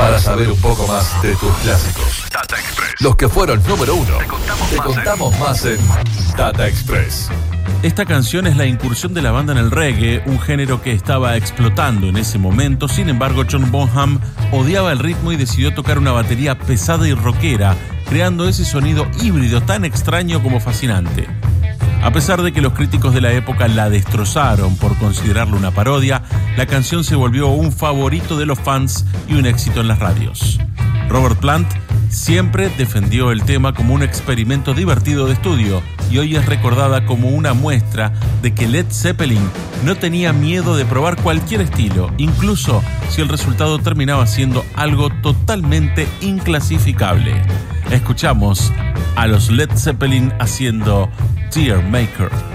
Para saber un poco más de tus clásicos, Data Express. Los que fueron número uno. Te contamos más en Data Express. Esta canción es la incursión de la banda en el reggae, un género que estaba explotando en ese momento. Sin embargo, John Bonham odiaba el ritmo y decidió tocar una batería pesada y rockera, creando ese sonido híbrido tan extraño como fascinante. A pesar de que los críticos de la época la destrozaron por considerarla una parodia, la canción se volvió un favorito de los fans y un éxito en las radios. Robert Plant siempre defendió el tema como un experimento divertido de estudio y hoy es recordada como una muestra de que Led Zeppelin no tenía miedo de probar cualquier estilo, incluso si el resultado terminaba siendo algo totalmente inclasificable. Escuchamos a los Led Zeppelin haciendo Tear Maker.